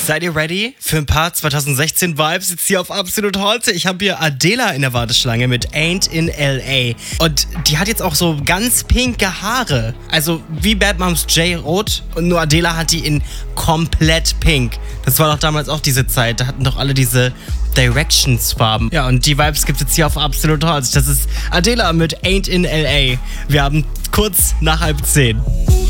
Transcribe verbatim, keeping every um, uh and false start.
Seid ihr ready für ein paar zwanzig sechzehn Vibes jetzt hier auf Absolut heute? Ich habe hier Adela in der Warteschlange mit Ain't in L A. Und die hat jetzt auch so ganz pinke Haare. Also wie Bad Moms J rot und nur Adela hat die in komplett pink. Das war doch damals auch diese Zeit. Da hatten doch alle diese Directions-Farben. Ja, und die Vibes gibt es jetzt hier auf Absolut heute. Das ist Adela mit Ain't in L A. Wir haben kurz nach halb zehn.